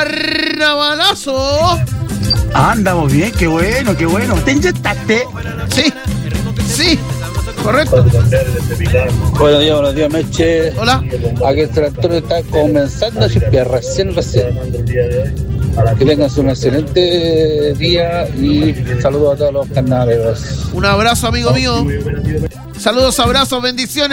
carnavalazo. Andamos bien, qué bueno, qué bueno. ¿Te inyectaste? Sí, correcto. Buenos días, Meche. Hola. Aquí el tractor está comenzando a chispear, recién. Que tengas un excelente día y saludos a todos los carnavaleros. Un abrazo, amigo mío. Saludos, abrazos, bendiciones.